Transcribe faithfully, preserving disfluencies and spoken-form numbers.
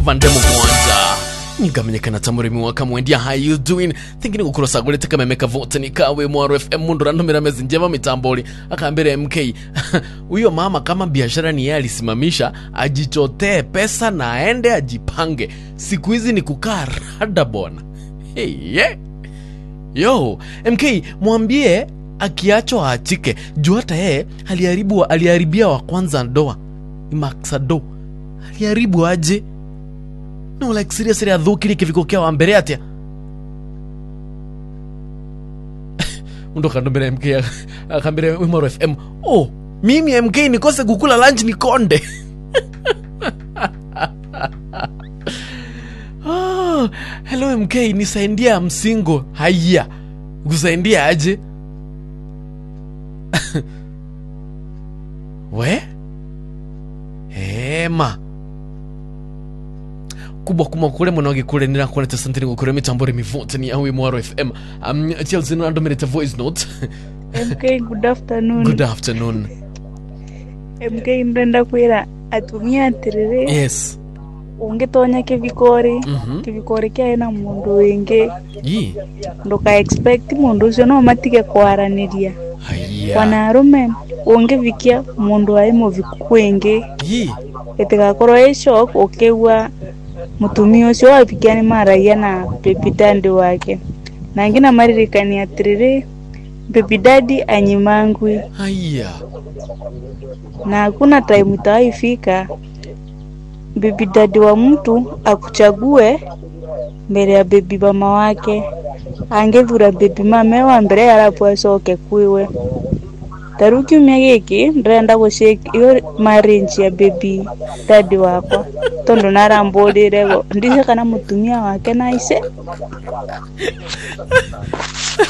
vandemo kwanza Nigamenyekana tamurimi waka mwendia. How you doing? Thinking ukurosa gule teka memeka vote ni kawe Mwaro F M mundu randomira mezi njema mitamboli akambere M K uyo mama kama biashara ni yeye alisimamisha ajichotee pesa na aende ajipange. Siku hizi ni kukaa rada bona. Hey, yeah. Yo, M K mwambie akiacho aachike. Juu hata yeye aliharibu aliharibia wa kwanza ndoa. Imaksado. Aliharibu aje? No, like seriously adhukiri kivikokea wa mbere atia. Mundo kandombera M K akambere Mwaro F M. Oh, mimi M K nikose kukula lunch ni konde. Oh, hello M K nisaindia msingo. Haya. Kusaindia aje? We? Ema. Kubwa kuma kule mwanagi kule nina kwa neta santini kukure mitambori mivote ni awe Mwaro F M. Um, Chelsea no andomerete voice note. M K, good afternoon. Good afternoon. M K ndenda kwira atumia atirire. Yes. Ungetonya kevikori. Mm -hmm. Kevikori kia ena mundu wenge. Yi. Ndoka expect mundu usio no matige kwaraniria. Haya. Wanarume ungevikia mundu aimo vikwenge. Yi. Etega koro e shock okewa mutumio usio apikiani maraia na baby daddy wake. Na ngina maririkani atirire baby daddy anyimangwi. Haya. Na hakuna time itaifika baby daddy wa mtu akuchague mbele ya baby mama wake. Angethura baby mama wa mbere arapo asoke kwiwe. Taruki umegeki ndenda gushake iyo marriage ya baby daddy wako. Tondo narambolirego ndise kana mutumia wake naise.